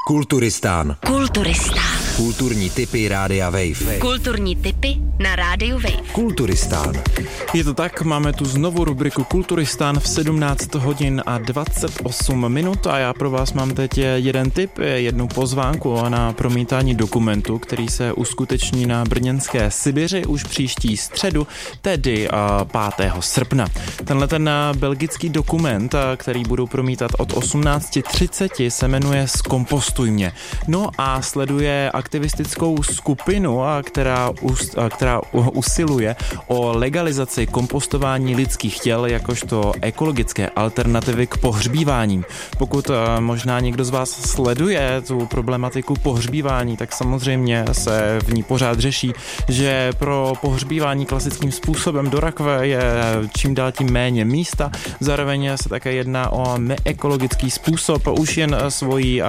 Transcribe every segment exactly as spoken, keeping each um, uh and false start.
Kulturistán. Kulturistán. Kulturní tipy Rádia Wave. Kulturní tipy na Rádiu Wave. Kulturistán. Je to tak, máme tu znovu rubriku Kulturistán v sedmnáct hodin a dvacet osm minut a já pro vás mám teď jeden tip, jednu pozvánku na promítání dokumentu, který se uskuteční na brněnské Sibiři už příští středu, tedy pátého srpna. Tenhle ten belgický dokument, který budou promítat od osmnáct třicet, se jmenuje Zkompostuj mě. No a sleduje aktivistickou skupinu, která, us, která usiluje o legalizaci kompostování lidských těl jakožto ekologické alternativy k pohřbívání. Pokud možná někdo z vás sleduje tu problematiku pohřbívání, tak samozřejmě se v ní pořád řeší, že pro pohřbívání klasickým způsobem do rakve je čím dál tím méně místa. Zároveň se také jedná o neekologický způsob, už jen svojí,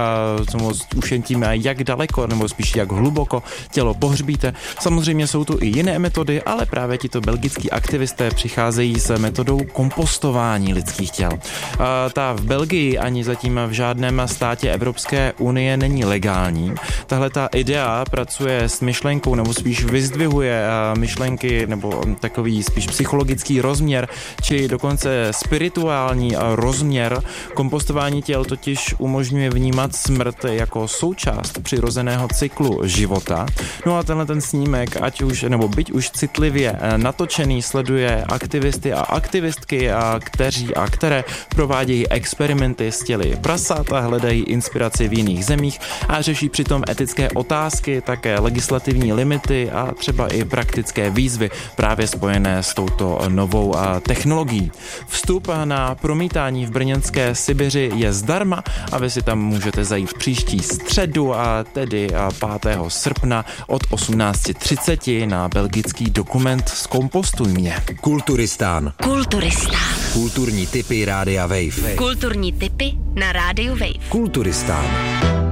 už jen tím, jak daleko, nebo spíš jak hluboko tělo pohřbíte. Samozřejmě jsou tu i jiné metody, ale právě tito belgický aktivisté přicházejí s metodou kompostování lidských těl. Ta v Belgii ani zatím v žádném státě Evropské unie není legální. Tahle ta idea pracuje s myšlenkou, nebo spíš vyzdvihuje myšlenky, nebo takový spíš psychologický rozměr, či dokonce spirituální rozměr. Kompostování těl totiž umožňuje vnímat smrt jako součást přirozeného cyklu života. No a tenhle ten snímek, ať už, nebo byť už citlivě natočený, sleduje aktivisty a aktivistky, a kteří a které provádějí experimenty s těly prasat a hledají inspiraci v jiných zemích a řeší přitom etické otázky, také legislativní limity a třeba i praktické výzvy právě spojené s touto novou technologií. Vstup na promítání v brněnské Sibiři je zdarma a vy si tam můžete zajít příští středu, a tedy pátého srpna od osmnáct třicet na belgický dokument Zkompostuj mě. Kulturistán. Kulturistán. Kulturní tipy Rádia Wave. Kulturní tipy na Rádiu Wave. Kulturistán.